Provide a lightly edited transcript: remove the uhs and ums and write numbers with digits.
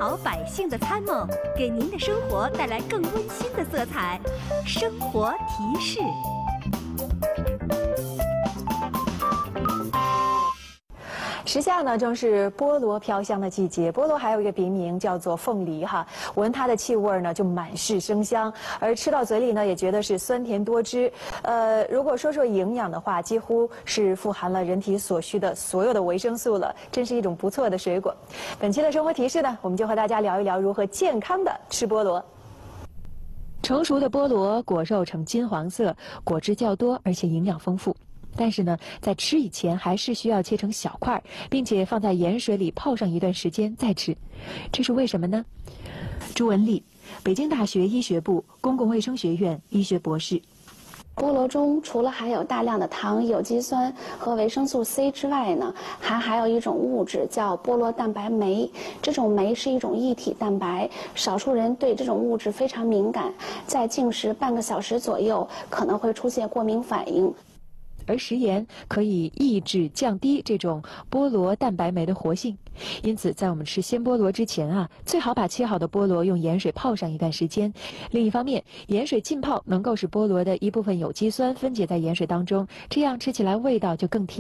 好百姓的参谋，给您的生活带来更温馨的色彩。生活提示。 时下呢正是菠萝飘香的季节，菠萝还有一个别名叫做凤梨哈，闻它的气味呢就满是生香，而吃到嘴里呢也觉得是酸甜多汁。如果说营养的话，几乎是富含了人体所需的所有的维生素了，真是一种不错的水果。本期的生活提示呢，我们就和大家聊一聊如何健康的吃菠萝。成熟的菠萝果肉呈金黄色，果汁较多，而且营养丰富。但是呢，在吃以前还是需要切成小块，并且放在盐水里泡上一段时间再吃。这是为什么呢？朱文丽，北京大学医学部公共卫生学院医学博士。 菠萝中除了含有大量的糖、有机酸和维生素 C 之外呢，还含有一种物质叫菠萝蛋白酶。这种酶是一种异体蛋白，少数人对这种物质非常敏感，在进食半个小时左右可能会出现过敏反应。 而食盐可以抑制、降低这种菠萝蛋白酶的活性，因此在我们吃鲜菠萝之前最好把切好的菠萝用盐水泡上一段时间。另一方面，盐水浸泡能够使菠萝的一部分有机酸分解在盐水当中，这样吃起来味道就更甜。